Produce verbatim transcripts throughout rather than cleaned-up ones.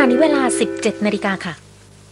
ณะนี้เวลา สิบเจ็ดนาฬิกา นค่ะ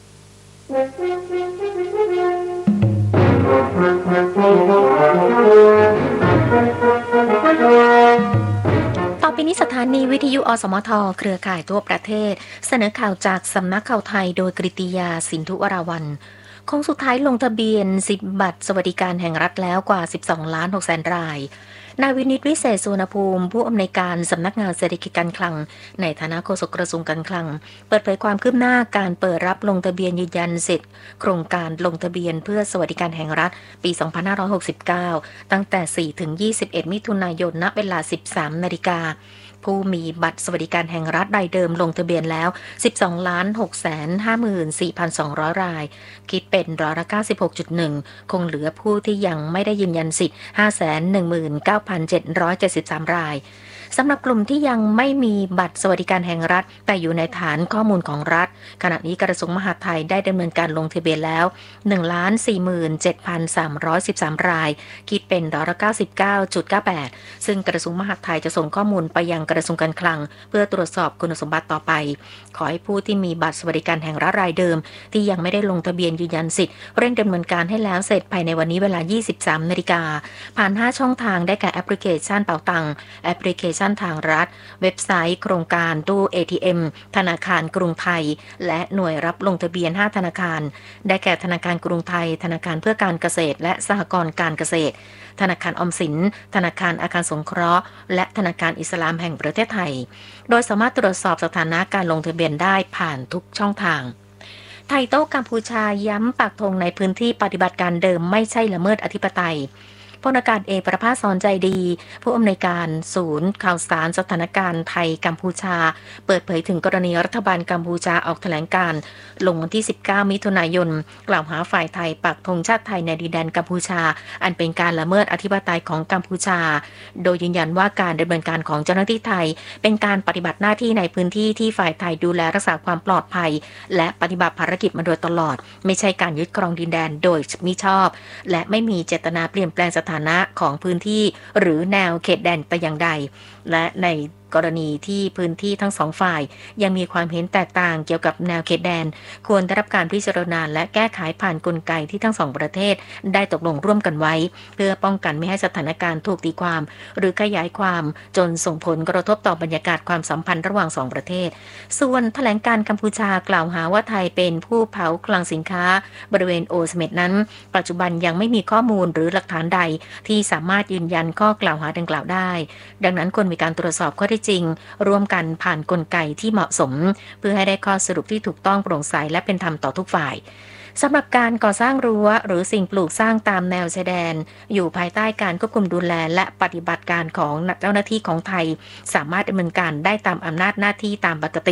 ต่อไปนี้สถานีวิทยุอสมทเครือข่ายทั่วประเทศเสนอข่าวจากสำนักข่าวไทยโดยกฤติยาสินธุวราวัลย์โค้งสุดท้ายลงทะเบียนสิทธิบัตรสวัสดิการแห่งรัฐแล้วกว่า สิบสองล้านหกแสนรายนายวินิตวิเศษสุวรรณภูมิผู้อำนวยการสำนักงานเศรษฐกิจการคลังในฐานะโฆษกกระทรวงการคลังเปิดเผยความคืบหน้าการเปิดรับลงทะเบียนยืนยันสิทธิโครงการลงทะเบียนเพื่อสวัสดิการแห่งรัฐปี สองพันห้าร้อยหกสิบเก้า ตั้งแต่ สี่ถึงยี่สิบเอ็ด มิถุนายน ณ เวลา สิบสามนาฬิกาผู้มีบัตรสวัสดิการแห่งรัฐรายเดิมลงทะเบียนแล้ว สิบสองล้านหกแสนห้าหมื่นสี่พันสองร้อย ราย คิดเป็นร้อยละ เก้าสิบหกจุดหนึ่ง คงเหลือผู้ที่ยังไม่ได้ยืนยันสิทธิ์ ห้าแสนหนึ่งหมื่นเก้าพันเจ็ดร้อยเจ็ดสิบสาม รายสำหรับกลุ่มที่ยังไม่มีบัตรสวัสดิการแห่งรัฐแต่อยู่ในฐานข้อมูลของรัฐขณะนี้กระทรวงมหาดไทยได้ดำเนินการลงทะเบียนแล้ว หนึ่งล้านสี่หมื่นเจ็ดพันสามร้อยสิบสาม รายคิดเป็นร้อยละ เก้าสิบเก้าจุดเก้าแปด ซึ่งกระทรวงมหาดไทยจะส่งข้อมูลไปยังกระทรวงการคลังเพื่อตรวจสอบคุณสมบัติต่อไปขอให้ผู้ที่มีบัตรสวัสดิการแห่งรัฐรายเดิมที่ยังไม่ได้ลงทะเบียนยืนยันสิทธิ์เร่งดำเนินการให้แล้วเสร็จภายในวันนี้เวลา ยี่สิบสามนาฬิกาผ่านห้าช่องทางได้แก่แอปพลิเคชันเป๋าตังแอปพลิเคชันทางรัฐเว็บไซต์โครงการตู้ เอ ที เอ็ม ธนาคารกรุงไทยและหน่วยรับลงทะเบียนห้าธนาคารได้แก่ธนาคารกรุงไทยธนาคารเพื่อการเกษตรและสหกรณ์การเกษตรธนาคารออมสินธนาคารอาคารสงเคราะห์และธนาคารอิสลามแห่งประเทศไทยโดยสามารถตรวจสอบสถานะการลงทะเบียนได้ผ่านทุกช่องทางไทยโต้กัมพูชาย้ำปักธงในพื้นที่ปฏิบัติการเดิมไม่ใช่ละเมิดอธิปไตยพลอากาศเอกประภาสสอนใจดีผู้อำนวยการศูนย์ข่าวสารสถานการณ์ไทยกัมพูชาเปิดเผยถึงกรณีรัฐบาลกัมพูชาออกแถลงการณ์ลงวันที่สิบเก้ามิถุนายนกล่าวหาฝ่ายไทยปักธงชาติไทยในดินแดนกัมพูชาอันเป็นการละเมิดอธิปไตยของกัมพูชาโดยยืนยันว่าการดำเนินการของเจ้าหน้าที่ไทยเป็นการปฏิบัติหน้าที่ในพื้นที่ที่ฝ่ายไทยดูแลรักษาความปลอดภัยและปฏิบัติภารกิจมาโดยตลอดไม่ใช่การยึดครองดินแดนโดยมิชอบและไม่มีเจตนาเปลี่ยนแปลงสถานะของพื้นที่หรือแนวเขตแดนแต่อย่างใดและในกรณีที่พื้นที่ทั้งสองฝ่ายยังมีความเห็นแตกต่างเกี่ยวกับแนวเขตแดนควรได้รับการพิจารณาและแก้ไขผ่านกลไกที่ทั้งสองประเทศได้ตกลงร่วมกันไว้เพื่อป้องกันไม่ให้สถานการณ์ถูกตีความหรือขยายความจนส่งผลกระทบต่อบรรยากาศความสัมพันธ์ระหว่างสองประเทศส่วนแถลงการกัมพูชากล่าวหาว่าไทยเป็นผู้เผาคลังสินค้าบริเวณโอเสเม็ดนั้นปัจจุบันยังไม่มีข้อมูลหรือหลักฐานใดที่สามารถยืนยันข้อกล่าวหาดังกล่าวได้ดังนั้นควรมีการตรวจสอบข้อเท็จจริงร่วมกันผ่านกลไกที่เหมาะสมเพื่อให้ได้ข้อสรุปที่ถูกต้องโปร่งใสและเป็นธรรมต่อทุกฝ่ายสำหรับการก่อสร้างรั้วหรือสิ่งปลูกสร้างตามแนวชายแดนอยู่ภายใต้การควบคุมดูแลและปฏิบัติการของเจ้าหน้าที่ของไทยสามารถดำเนินการได้ตามอำนาจหน้าที่ตามปกติ